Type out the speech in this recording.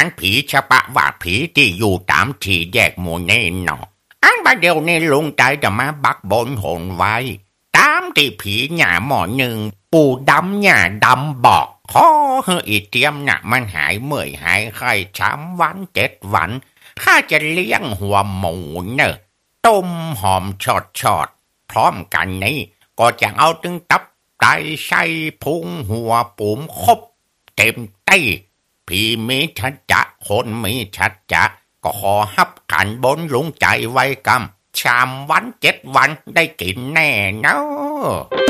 ผีชะปะว่าผีที่อยู่ตามที่แยกหมู่เน่นออันบาเดียวนี่ลุงใจจะมาบักบนหนไว้ตามที่ผีหญ่าหมอหนึ่งปู่ดำหญ่าดำบอกขอให้อีเตรียมน่ะมันหายเมื่อยหายไข้3 วัน 7 วันข้าจะเลี้ยงหัวหมูเนอะต้มหอมชอดพร้อมกันนี้ก็จะเอาตึงตับไตไส้พุงหัวปุ๋มครบเต็มตี้พี่มีชัดจะคนมีชัดจะก็ขอฮับกันบนลุงใจไว้กำ3 วัน 7 วันได้กินแน่เนาะ